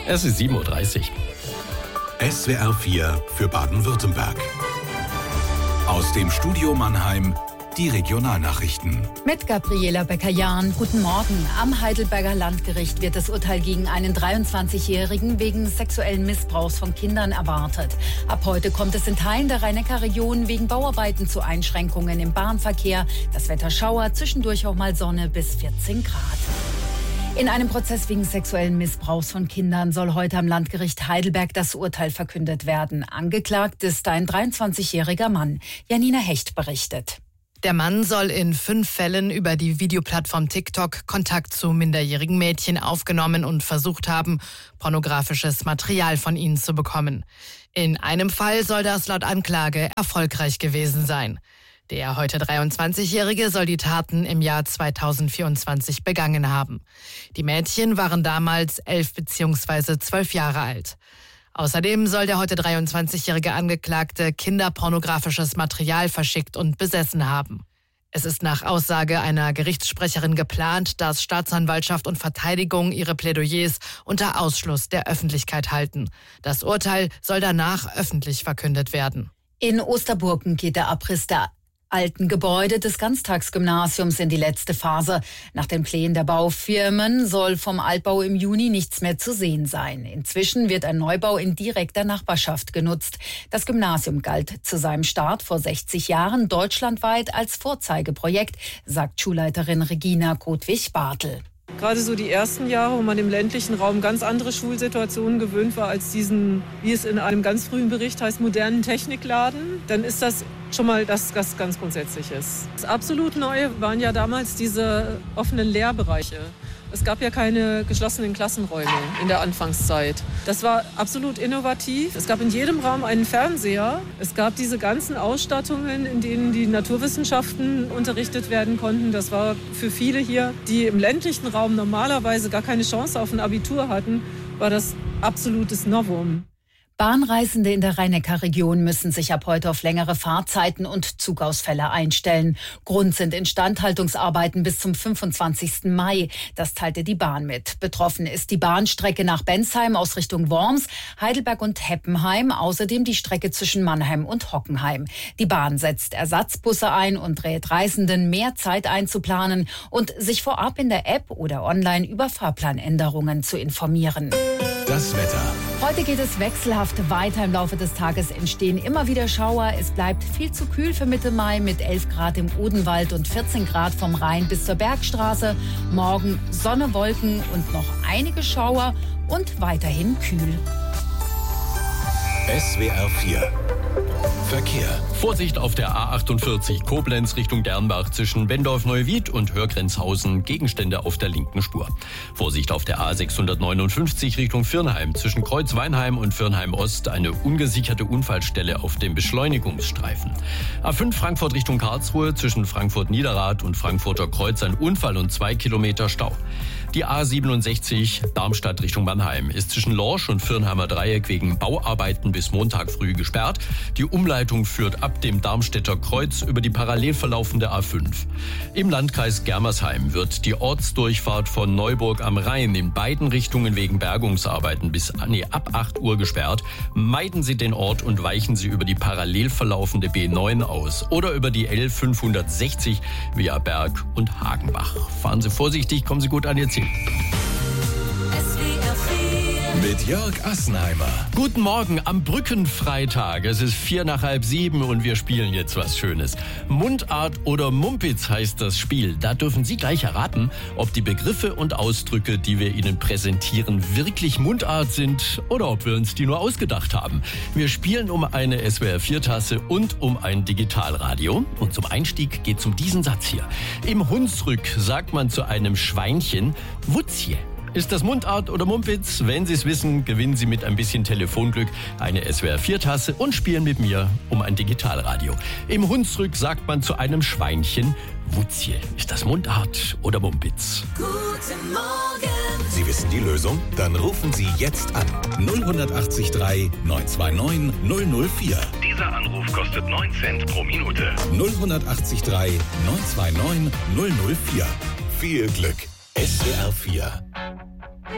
Es ist 7:30 Uhr. SWR 4 für Baden-Württemberg. Aus dem Studio Mannheim die Regionalnachrichten. Mit Gabriela Becker-Jahn. Guten Morgen. Am Heidelberger Landgericht wird das Urteil gegen einen 23-Jährigen wegen sexuellen Missbrauchs von Kindern erwartet. Ab heute kommt es in Teilen der Rhein-Neckar-Region wegen Bauarbeiten zu Einschränkungen im Bahnverkehr. Das Wetter Schauer, zwischendurch auch mal Sonne bis 14 Grad. In einem Prozess wegen sexuellen Missbrauchs von Kindern soll heute am Landgericht Heidelberg das Urteil verkündet werden. Angeklagt ist ein 23-jähriger Mann. Janina Hecht berichtet. Der Mann soll in 5 Fällen über die Videoplattform TikTok Kontakt zu minderjährigen Mädchen aufgenommen und versucht haben, pornografisches Material von ihnen zu bekommen. In einem Fall soll das laut Anklage erfolgreich gewesen sein. Der heute 23-Jährige soll die Taten im Jahr 2024 begangen haben. Die Mädchen waren damals 11 bzw. 12 Jahre alt. Außerdem soll der heute 23-jährige Angeklagte kinderpornografisches Material verschickt und besessen haben. Es ist nach Aussage einer Gerichtssprecherin geplant, dass Staatsanwaltschaft und Verteidigung ihre Plädoyers unter Ausschluss der Öffentlichkeit halten. Das Urteil soll danach öffentlich verkündet werden. In Osterburgen geht der Abriss der alten Gebäude des Ganztagsgymnasiums in die letzte Phase. Nach den Plänen der Baufirmen soll vom Altbau im Juni nichts mehr zu sehen sein. Inzwischen wird ein Neubau in direkter Nachbarschaft genutzt. Das Gymnasium galt zu seinem Start vor 60 Jahren deutschlandweit als Vorzeigeprojekt, sagt Schulleiterin Regina Kodwig-Bartel. Gerade so die ersten Jahre, wo man im ländlichen Raum ganz andere Schulsituationen gewöhnt war als diesen, wie es in einem ganz frühen Bericht heißt, modernen Technikladen, dann ist das schon mal das ganz Grundsätzliches. Das absolut Neue waren ja damals diese offenen Lehrbereiche. Es gab ja keine geschlossenen Klassenräume in der Anfangszeit. Das war absolut innovativ. Es gab in jedem Raum einen Fernseher. Es gab diese ganzen Ausstattungen, in denen die Naturwissenschaften unterrichtet werden konnten. Das war für viele hier, die im ländlichen Raum normalerweise gar keine Chance auf ein Abitur hatten, war das absolutes Novum. Bahnreisende in der Rhein-Neckar-Region müssen sich ab heute auf längere Fahrzeiten und Zugausfälle einstellen. Grund sind Instandhaltungsarbeiten bis zum 25. Mai. Das teilte die Bahn mit. Betroffen ist die Bahnstrecke nach Bensheim aus Richtung Worms, Heidelberg und Heppenheim, außerdem die Strecke zwischen Mannheim und Hockenheim. Die Bahn setzt Ersatzbusse ein und rät Reisenden, mehr Zeit einzuplanen und sich vorab in der App oder online über Fahrplanänderungen zu informieren. Das Wetter. Heute geht es wechselhaft weiter. Im Laufe des Tages entstehen immer wieder Schauer. Es bleibt viel zu kühl für Mitte Mai mit 11 Grad im Odenwald und 14 Grad vom Rhein bis zur Bergstraße. Morgen Sonne, Wolken und noch einige Schauer und weiterhin kühl. SWR 4 Verkehr. Vorsicht auf der A48 Koblenz Richtung Dernbach zwischen Bendorf-Neuwied und Hörgrenzhausen. Gegenstände auf der linken Spur. Vorsicht auf der A659 Richtung Virnheim zwischen Kreuz-Weinheim und Virnheim-Ost. Eine ungesicherte Unfallstelle auf dem Beschleunigungsstreifen. A5 Frankfurt Richtung Karlsruhe zwischen Frankfurt-Niederrad und Frankfurter Kreuz ein Unfall und 2 Kilometer Stau. Die A67 Darmstadt Richtung Mannheim ist zwischen Lorsch und Virnheimer Dreieck wegen Bauarbeiten bis Montag früh gesperrt. Die Umleitung führt ab dem Darmstädter Kreuz über die parallel verlaufende A5. Im Landkreis Germersheim wird die Ortsdurchfahrt von Neuburg am Rhein in beiden Richtungen wegen Bergungsarbeiten ab 8 Uhr gesperrt. Meiden Sie den Ort und weichen Sie über die parallel verlaufende B9 aus oder über die L560 via Berg und Hagenbach. Fahren Sie vorsichtig, kommen Sie gut an Ihr Ziel. Mit Jörg Assenheimer. Guten Morgen am Brückenfreitag. Es ist 6:45 und wir spielen jetzt was Schönes. Mundart oder Mumpitz heißt das Spiel. Da dürfen Sie gleich erraten, ob die Begriffe und Ausdrücke, die wir Ihnen präsentieren, wirklich Mundart sind oder ob wir uns die nur ausgedacht haben. Wir spielen um eine SWR-4-Tasse und um ein Digitalradio. Und zum Einstieg geht's um diesen Satz hier. Im Hunsrück sagt man zu einem Schweinchen Wutzje. Ist das Mundart oder Mumpitz? Wenn Sie es wissen, gewinnen Sie mit ein bisschen Telefonglück eine SWR-4-Tasse und spielen mit mir um ein Digitalradio. Im Hunsrück sagt man zu einem Schweinchen Wutzje. Ist das Mundart oder Mumpitz? Guten Morgen! Sie wissen die Lösung? Dann rufen Sie jetzt an. 08039 929 004. Dieser Anruf kostet 9 Cent pro Minute. 08039 929 004. Viel Glück. SWR 4